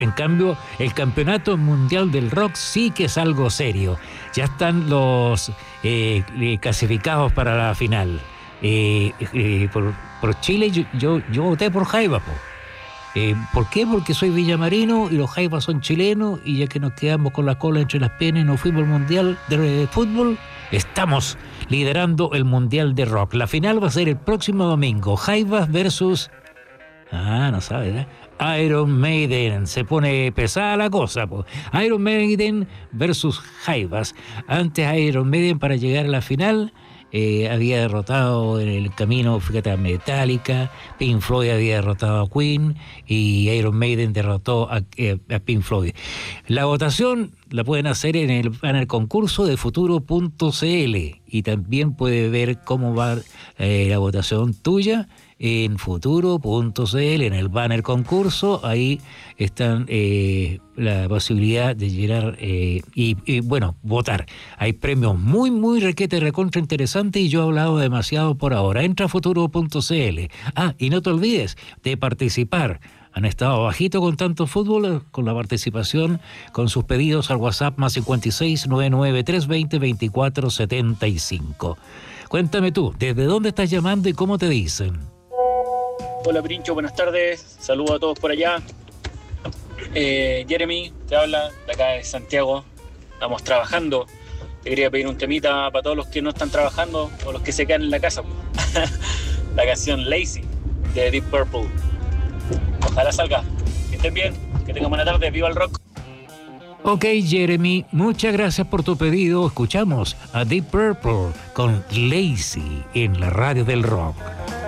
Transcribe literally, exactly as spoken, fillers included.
En cambio, el Campeonato Mundial del Rock sí que es algo serio. Ya están los eh, clasificados para la final. Eh, eh, por, por Chile yo, yo, yo voté por Jaiba, po. Eh, ¿Por qué? Porque soy villamarino y los Jaivas son chilenos, y ya que nos quedamos con la cola entre las piernas y nos fuimos al Mundial de Fútbol, estamos liderando el Mundial de Rock. La final va a ser el próximo domingo. Jaivas versus... Ah, no sabes, ¿eh? Iron Maiden. Se pone pesada la cosa, po. Iron Maiden versus Jaivas. Antes Iron Maiden, para llegar a la final, eh, había derrotado en el camino, fíjate, a Metallica. Pink Floyd había derrotado a Queen y Iron Maiden derrotó a, eh, a Pink Floyd. La votación la pueden hacer en el, en el concurso de futuro punto c l, y también puede ver cómo va eh, la votación tuya en futuro punto c l, en el banner concurso. Ahí están eh, la posibilidad de llegar eh, y, y, bueno, votar. Hay premios muy, muy requete, recontra interesantes, y yo he hablado demasiado por ahora. Entra a futuro punto c l. Ah, y no te olvides de participar. Han estado bajito con tanto fútbol, con la participación, con sus pedidos al WhatsApp más cincuenta y seis, noventa y nueve, trescientos veinte, veinticuatro setenta y cinco. Cuéntame tú, ¿desde dónde estás llamando y cómo te dicen? Hola Princho, buenas tardes, saludos a todos por allá. eh, Jeremy te habla de acá de Santiago. Estamos trabajando. Te quería pedir un temita para todos los que no están trabajando o los que se quedan en la casa. La canción Lazy de Deep Purple. Ojalá salga. Que estén bien, que tengan buena tarde, viva el rock. Ok, Jeremy, muchas gracias por tu pedido. Escuchamos a Deep Purple con Lazy en la radio del rock.